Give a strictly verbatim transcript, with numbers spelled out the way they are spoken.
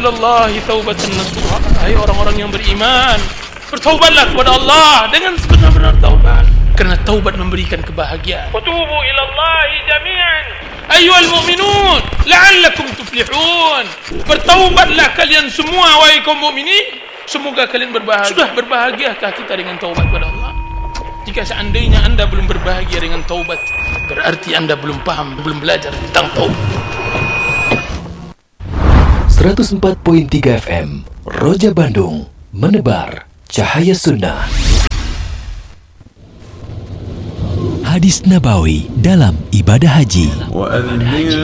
ilallahi taubatan nasuha. Hai orang-orang yang beriman, bertaubatlah kepada Allah dengan sebenar-benar taubat, kerana taubat memberikan kebahagiaan. Wa tubu ilallahi jami'an ayyuhal mu'minun la'allakum tuflihun. Bertaubatlah kalian semua wahai kaum mukminin, semoga kalian berbahagia. Sudah berbahagiakah kita dengan taubat kepada Allah? Jika seandainya anda belum berbahagia dengan taubat, berarti anda belum paham, belum belajar tentang taubat. seratus empat koma tiga F M Roja Bandung, menebar cahaya sunnah. Hadis Nabawi dalam ibadah haji.